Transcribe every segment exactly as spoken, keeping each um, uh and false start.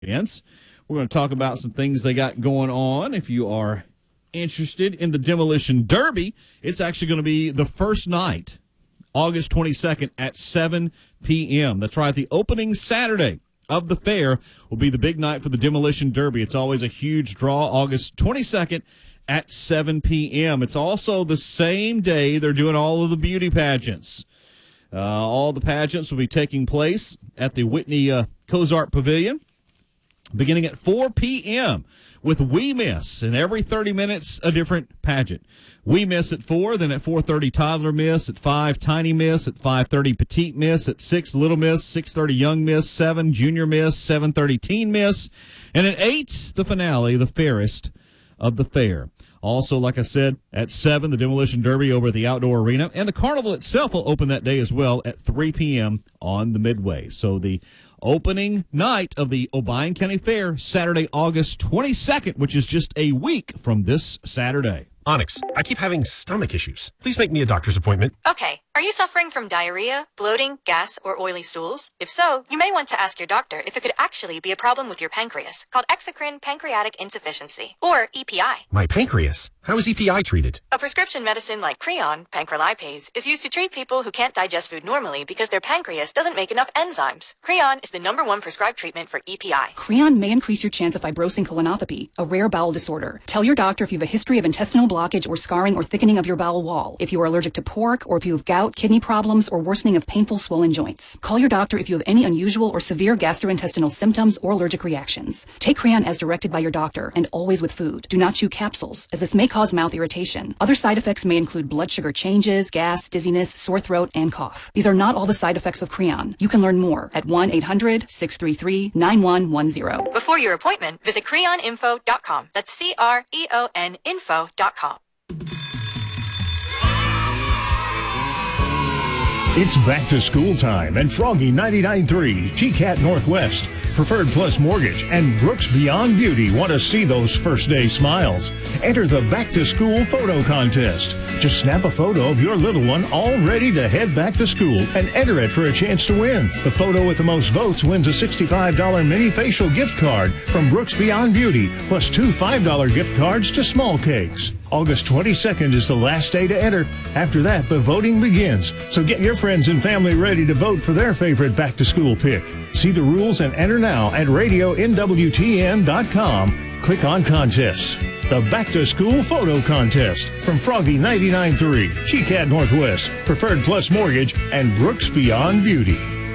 We're going to talk about some things they got going on. If you are interested in the Demolition Derby, it's actually going to be the first night, August twenty-second at seven p.m. That's right, the opening Saturday of the fair will be the big night for the Demolition Derby. It's always a huge draw, August twenty-second at seven p.m. It's also the same day they're doing all of the beauty pageants. Uh, all the pageants will be taking place at the Whitney uh, Cozart Pavilion, beginning at four p.m. with We Miss, and every thirty minutes a different pageant. We Miss at four, then at four thirty Toddler Miss, at five Tiny Miss, at five thirty Petite Miss, at six Little Miss, six thirty Young Miss, seven Junior Miss, seven thirty Teen Miss, and at eight the finale, the fairest of the fair. Also, like I said, at seven, the Demolition Derby over at the Outdoor Arena, and the carnival itself will open that day as well at three p.m. on the Midway. So the opening night of the Obion County Fair, Saturday, August twenty-second, which is just a week from this Saturday. Onyx, I keep having stomach issues. Please make me a doctor's appointment. Okay. Are you suffering from diarrhea, bloating, gas, or oily stools? If so, you may want to ask your doctor if it could actually be a problem with your pancreas, called exocrine pancreatic insufficiency, or E P I. My pancreas? How is E P I treated? A prescription medicine like Creon, pancrelipase, is used to treat people who can't digest food normally because their pancreas doesn't make enough enzymes. Creon is the number one prescribed treatment for E P I. Creon may increase your chance of fibrosing colonopathy, a rare bowel disorder. Tell your doctor if you have a history of intestinal blockage or scarring or thickening of your bowel wall, if you are allergic to pork, or if you have gout, kidney problems, or worsening of painful swollen joints. Call your doctor if you have any unusual or severe gastrointestinal symptoms or allergic reactions. Take Creon as directed by your doctor, and always with food. Do not chew capsules, as this may cause mouth irritation. Other side effects may include blood sugar changes, gas, dizziness, sore throat, and cough. These are not all the side effects of Creon. You can learn more at one eight hundred, six three three, nine one one zero. Before your appointment, visit creon info dot com. That's C R E O N info dot com. It's back to school time, and Froggy ninety-nine point three, T CAT Northwest, Preferred Plus Mortgage, and Brooks Beyond Beauty want to see those first day smiles. Enter the back to school photo contest. Just snap a photo of your little one all ready to head back to school and enter it for a chance to win. The photo with the most votes wins a sixty-five dollars mini facial gift card from Brooks Beyond Beauty, plus two five dollars gift cards to Small Cakes. August twenty-second is the last day to enter. After that, the voting begins. So get your friends and family ready to vote for their favorite back-to-school pick. See the rules and enter now at radio N W T N dot com. Click on Contests. The Back-to-School Photo Contest from Froggy ninety-nine point three, T CAT Northwest, Preferred Plus Mortgage, and Brooks Beyond Beauty.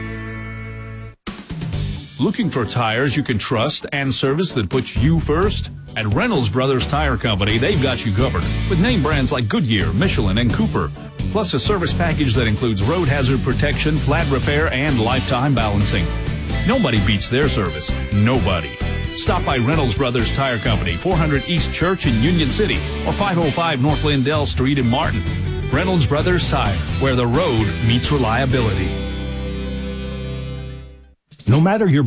Looking for tires you can trust and service that puts you first? At Reynolds Brothers Tire Company, they've got you covered with name brands like Goodyear, Michelin, and Cooper, plus a service package that includes road hazard protection, flat repair, and lifetime balancing. Nobody beats their service. Nobody. Stop by Reynolds Brothers Tire Company, four hundred East Church in Union City, or five oh five North Lindell Street in Martin. Reynolds Brothers Tire, where the road meets reliability. No matter your